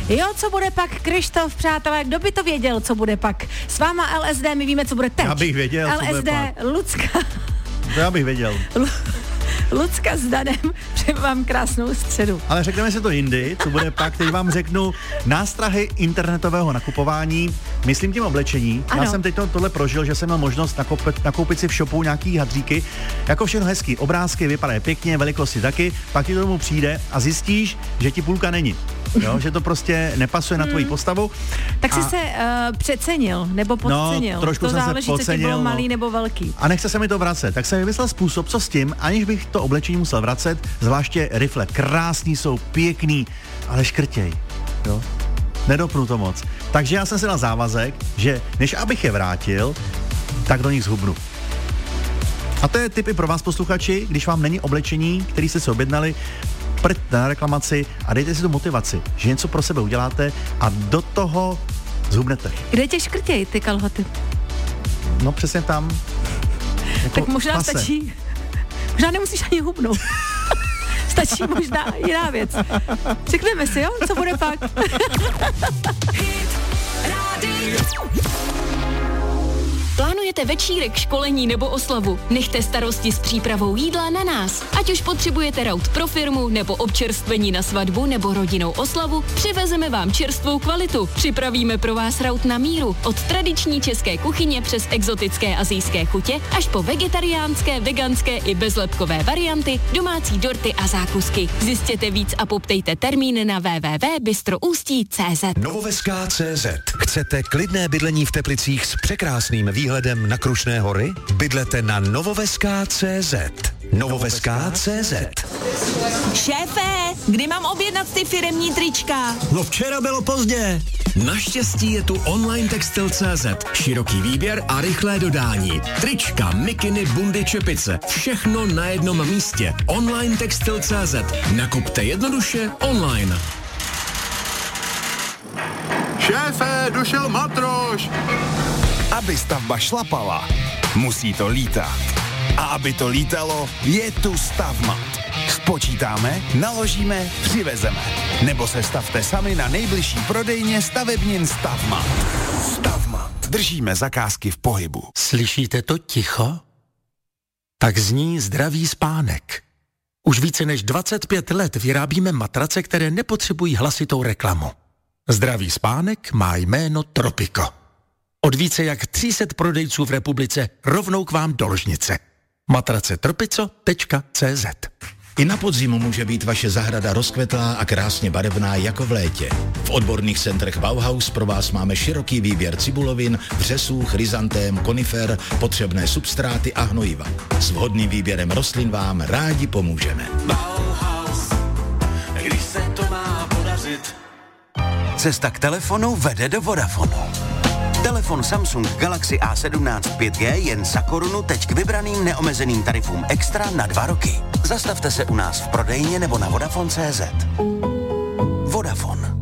Jo, co bude pak, Krištof, přátelé, kdo by to věděl, co bude pak? S váma LSD, my víme, co bude teď. Já bych věděl, LSD, co bude pak. Lucka. To já bych věděl. Lucka s Danem, přeju vám krásnou středu. Ale řekneme si to jindy, co bude pak, teď vám řeknu nástrahy internetového nakupování, myslím tím oblečení. Ano. Já jsem teď tohle prožil, že jsem měl možnost nakoupit si v shopu nějaký hadříky, jako všechno hezký, obrázky, vypadají pěkně, velikosti taky, pak ti tomu přijde a zjistíš, že ti půlka není. Jo, že to prostě nepasuje na tvoji postavu. Tak jsi se přecenil, nebo podcenil. No, trošku to jsem záleží, se podcenil, co ti bylo malý nebo velký. A nechce se mi to vracet, tak jsem vymyslel způsob, co s tím, aniž bych to oblečení musel vracet, zvláště rifle. Krásný jsou, pěkný, ale škrtěj. Jo? Nedopnu to moc. Takže já jsem si dal závazek, že než abych je vrátil, tak do nich zhubnu. A to je tip i pro vás, posluchači, když vám není oblečení, který jste si objednali, prd na reklamaci a dejte si tu motivaci, že něco pro sebe uděláte a do toho zhubnete. Kde tě škrtěj, ty kalhoty? No přesně tam. Jako Tak možná pase. stačí. Možná nemusíš ani hubnout. Stačí možná jiná věc. Řekneme si, jo? Co bude pak? Plánujete večírek, školení nebo oslavu? Nechte starosti s přípravou jídla na nás. Ať už potřebujete raut pro firmu, nebo občerstvení na svatbu, nebo rodinnou oslavu, přivezeme vám čerstvou kvalitu. Připravíme pro vás raut na míru. Od tradiční české kuchyně přes exotické asijské chutě až po vegetariánské, veganské i bezlepkové varianty, domácí dorty a zákusky. Zjistěte víc a poptejte termín na www.bystroustí.cz. Novoveská.cz. Chcete klidné bydlení v Teplicích s překrásným výhledem na Krušné hory? Bydlete na Novoveská.cz. Novoveská.cz. Šéfe, kdy mám objednat ty firemní trička? No včera bylo pozdě. Naštěstí je tu online textil.cz. Široký výběr a rychlé dodání. Trička, mikiny, bundy, čepice. Všechno na jednom místě. Online textil.cz. Nakupte jednoduše online. Šéfe, došel matroš! Aby stavba šlapala, musí to lítat. A aby to lítalo, je tu Stavmat. Spočítáme, naložíme, přivezeme. Nebo se stavte sami na nejbližší prodejně stavebnin Stavmat. Stavmat. Držíme zakázky v pohybu. Slyšíte to ticho? Tak zní zdravý spánek. Už více než 25 let vyrábíme matrace, které nepotřebují hlasitou reklamu. Zdravý spánek má jméno Tropico. Od více jak 300 prodejců v republice rovnou k vám do ložnice. matracetropico.cz. I na podzim může být vaše zahrada rozkvetlá a krásně barevná jako v létě. V odborných centrech Bauhaus pro vás máme široký výběr cibulovin, vřesů, chryzantém, konifer, potřebné substráty a hnojiva. S vhodným výběrem rostlin vám rádi pomůžeme. Bauhaus, když se to má podařit. Cesta k telefonu vede do Vodafonu. Telefon Samsung Galaxy A17 5G jen za korunu teď k vybraným neomezeným tarifům extra na 2 roky. Zastavte se u nás v prodejně nebo na Vodafone.cz. Vodafone.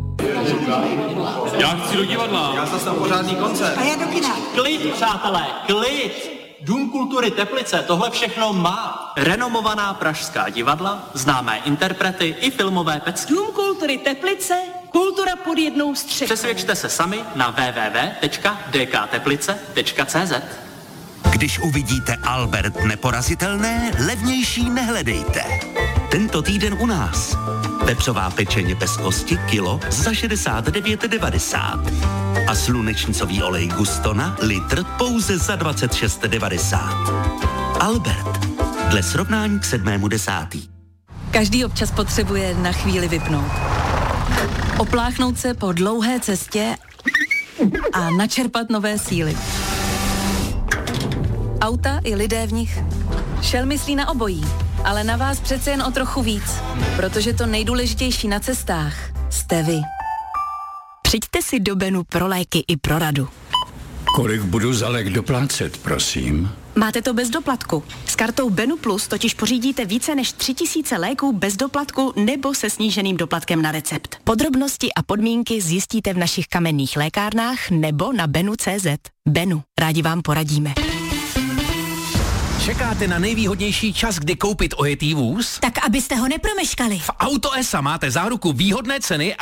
Já chci do divadla. Já zase pořádný koncert. A já do kina. Klid, přátelé, klid! Dům kultury Teplice tohle všechno má. Renomovaná pražská divadla, známé interprety i filmové pecky. Dům kultury Teplice, kultura pod jednou střechou. Přesvědčte se sami na www.dkteplice.cz. Když uvidíte Albert neporazitelné, levnější nehledejte. Tento týden u nás. Pepřová pečeně bez kosti kilo za 69,90. A slunečnicový olej Gustona litr pouze za 26,90. Albert. Dle srovnání k 7.10. Každý občas potřebuje na chvíli vypnout. Opláchnout se po dlouhé cestě a načerpat nové síly. Auta i lidé v nich. Shell myslí na obojí, ale na vás přece jen o trochu víc, protože to nejdůležitější na cestách jste vy. Přijďte si do Benu pro léky i pro radu. Kolik budu za lék doplácet, prosím? Máte to bez doplatku. S kartou Benu Plus totiž pořídíte více než 3000 léků bez doplatku nebo se sníženým doplatkem na recept. Podrobnosti a podmínky zjistíte v našich kamenných lékárnách nebo na benu.cz. Benu, rádi vám poradíme. Čekáte na nejvýhodnější čas, kdy koupit ojetý vůz? Tak abyste ho nepromeškali. V Auto S máte záruku výhodné ceny